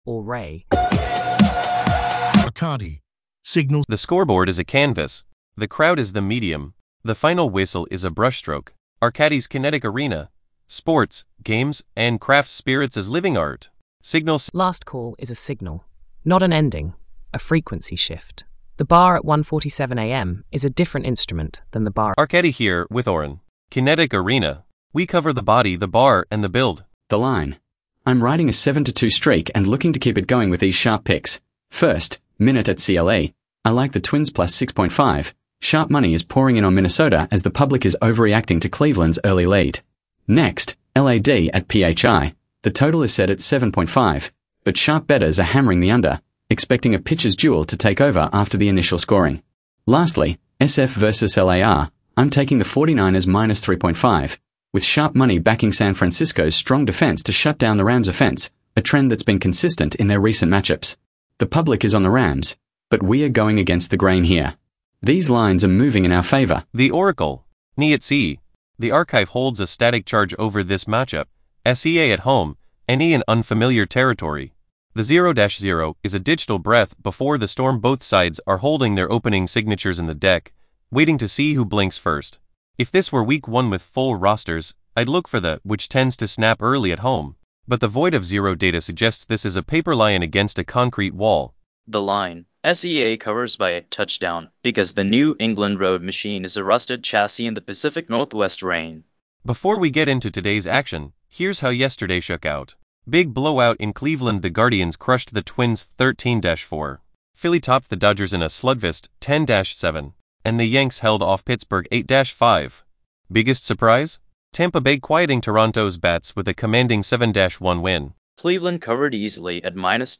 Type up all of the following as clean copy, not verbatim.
or Ray. Arcadi. Signal. The scoreboard is a canvas. The crowd is the medium. The final whistle is a brushstroke. Arcadi's kinetic arena. Sports, games, and craft spirits as living art. Signal. Last call is a signal, not an ending, a frequency shift. The bar at 1:47 a.m. is a different instrument than the bar. Arcadi here with Oren. Kinetic arena. We cover the body, the bar, and the build. The line. I'm riding a 7-2 streak and looking to keep it going with these sharp picks. First, Minute at CLA. I like the Twins plus 6.5. Sharp money is pouring in on Minnesota as the public is overreacting to Cleveland's early lead. Next, LAD at PHI. The total is set at 7.5, but sharp bettors are hammering the under, expecting a pitcher's duel to take over after the initial scoring. Lastly, SF versus LAR. I'm taking the 49ers minus 3.5, with sharp money backing San Francisco's strong defense to shut down the Rams' offense, a trend that's been consistent in their recent matchups. The public is on the Rams, but we are going against the grain here. These lines are moving in our favor. The Oracle. NEAT-C. The archive holds a static charge over this matchup. SEA at home, NE in unfamiliar territory. The 0-0 is a digital breath before the storm. Both sides are holding their opening signatures in the deck, waiting to see who blinks first. If this were week 1 with full rosters, I'd look for the which tends to snap early at home. But the void of zero data suggests this is a paper lion against a concrete wall. The line. SEA covers by a touchdown because the New England road machine is a rusted chassis in the Pacific Northwest rain. Before we get into today's action, here's how yesterday shook out. Big blowout in Cleveland. The Guardians crushed the Twins 13-4. Philly topped the Dodgers in a slugfest 10-7. And the Yanks held off Pittsburgh 8-5. Biggest surprise? Tampa Bay quieting Toronto's bats with a commanding 7-1 win. Cleveland covered easily at minus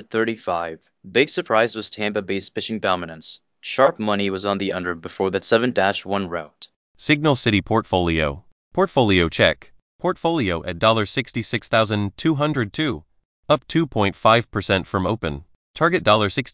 235. Big surprise was Tampa Bay's pitching dominance. Sharp money was on the under before that 7-1 rout. Signal City portfolio. Portfolio check. Portfolio at $66,202. Up 2.5% from open. Target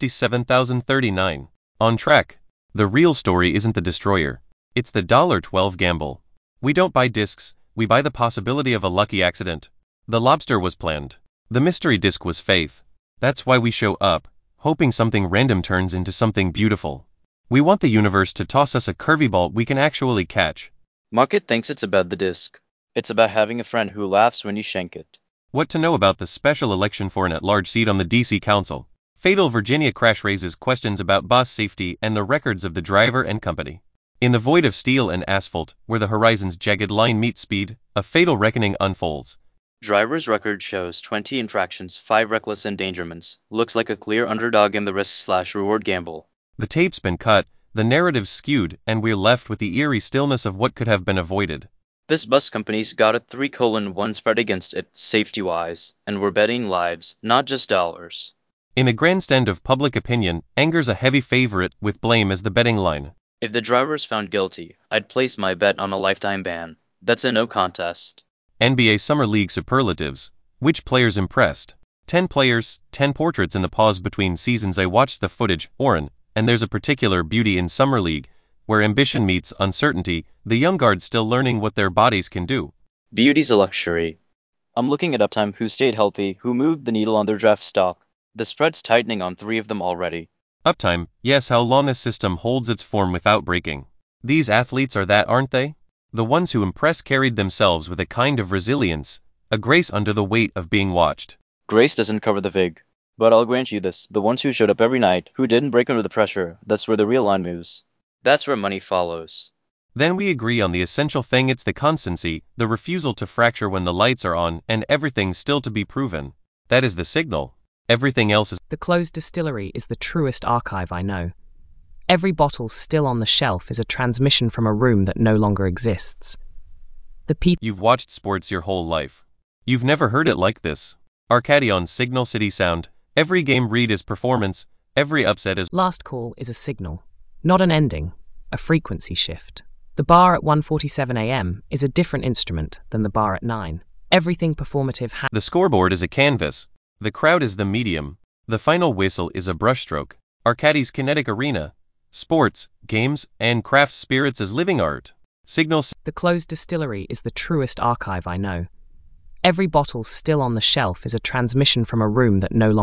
$67,039. On track. The real story isn't the destroyer. It's the $12 gamble. We don't buy discs, we buy the possibility of a lucky accident. The lobster was planned. The mystery disc was faith. That's why we show up, hoping something random turns into something beautiful. We want the universe to toss us a curvy ball we can actually catch. Market thinks it's about the disc. It's about having a friend who laughs when you shank it. What to know about the special election for an at-large seat on the D.C. Council? Fatal Virginia crash raises questions about bus safety and the records of the driver and company. In the void of steel and asphalt, where the horizon's jagged line meets speed, a fatal reckoning unfolds. Driver's record shows 20 infractions, 5 reckless endangerments. Looks like a clear underdog in the risk/reward gamble. The tape's been cut, the narrative's skewed, and we're left with the eerie stillness of what could have been avoided. This bus company's got a 3:1 spread against it, safety-wise, and we're betting lives, not just dollars. In a grandstand of public opinion, anger's a heavy favorite with blame as the betting line. If the driver's found guilty, I'd place my bet on a lifetime ban. That's a no contest. NBA Summer League superlatives. Which players impressed? 10 players, 10 portraits in the pause between seasons. I watched the footage, Oren, and there's a particular beauty in Summer League, where ambition meets uncertainty, the young guards still learning what their bodies can do. Beauty's a luxury. I'm looking at Uptime, who stayed healthy, who moved the needle on their draft stock. The spread's tightening on 3 of them already. Uptime, yes, how long this system holds its form without breaking. These athletes are that, aren't they? The ones who impress carried themselves with a kind of resilience, a grace under the weight of being watched. Grace doesn't cover the vig. But I'll grant you this, the ones who showed up every night, who didn't break under the pressure, that's where the real line moves. That's where money follows. Then we agree on the essential thing. It's the constancy, the refusal to fracture when the lights are on, and everything's still to be proven. That is the signal. Everything else is... The closed distillery is the truest archive I know. Every bottle still on the shelf is a transmission from a room that no longer exists. The people... You've watched sports your whole life. You've never heard it like this. Arcadi on Signal City Sound. Every game read is performance. Every upset is... Last call is a signal, not an ending, a frequency shift. The bar at 1:47 a.m. is a different instrument than the bar at 9. Everything performative The scoreboard is a canvas. The crowd is the medium. The final whistle is a brushstroke. Arcadi's kinetic arena. Sports, games, and craft spirits as living art. Signals. The closed distillery is the truest archive I know. Every bottle still on the shelf is a transmission from a room that no longer